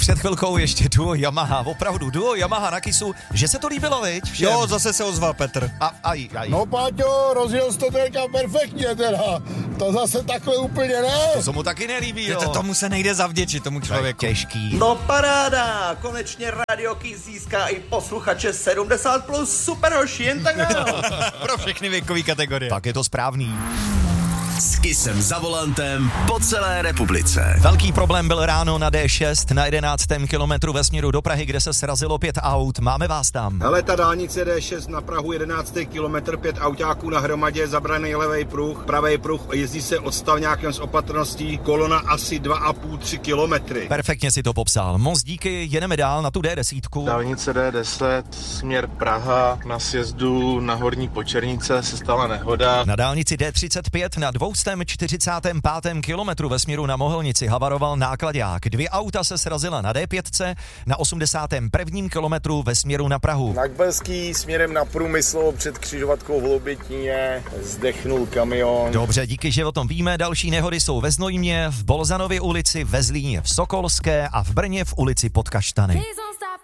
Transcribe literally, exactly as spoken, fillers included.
Před chvilkou ještě duo Yamaha, opravdu duo Yamaha na kysu, že se to líbilo, viď? Všem. Jo, zase se ozval Petr. A, aj, aj. No Páťo, rozjel jsi to teďka perfektně teda, to zase takhle úplně ne. To se mu taky nelíbí, jo. To, tomu se nejde zavděčit, tomu člověku. Těžký. No paráda, konečně Radio Kiss získá i posluchače sedmdesát plus, super hoši, jen tak dál. Pro všechny věkové kategorie. Tak je to správný. S Kissem za volantem po celé republice. Velký problém byl ráno na dé šest na jedenáctém kilometru ve směru do Prahy, kde se srazilo pět aut. Máme vás tam. Hele, ta dálnice dé šest na Prahu, jedenáctý kilometr, pět autáků na hromadě, zabraný levej pruh, pravej pruh, jezdí se odstavňákem s opatrností, kolona asi dva a půl tři kilometry. Perfektně si to popsal. Moc díky, jedeme dál na tu dé deset. Dálnice dé deset, směr Praha, na sjezdu na Horní Počernice se stala nehoda. Na dálnici dé třicet pět na dvě stě čtyřicátém pátém kilometru ve směru na Mohelnici havaroval nákladák. Dvě auta se srazila na dé pět na osmdesátém prvním kilometru ve směru na Prahu. Na Kbelský směrem na Průmysl před křižovatkou v Lobětíně zdechnul kamion. Dobře, díky, že o tom víme. Další nehody jsou ve Znojmě, v Bolzanově ulici, ve Zlíně v Sokolské a v Brně v ulici Pod Kaštany.